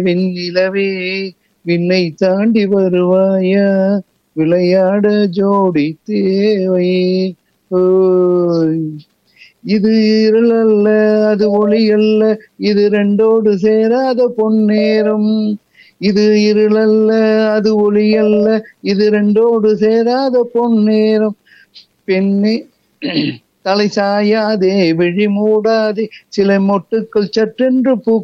வெண்ணிலவே விண்ணை தாண்டி வருவாயா, விளையாட ஜோடி தேவை. ஓய். இது இருள் அல்ல, அது ஒளி அல்ல, இது ரெண்டோடு சேராத பொன்னேரம். இது இருள் அல்ல, அது ஒளி அல்ல, இது ரெண்டோடு சேராத பொன்னேரம். பெண்ணே தலை சாயாதே, விழி மூடாதே, சில மொட்டுக்கள் சற்றென்று பூ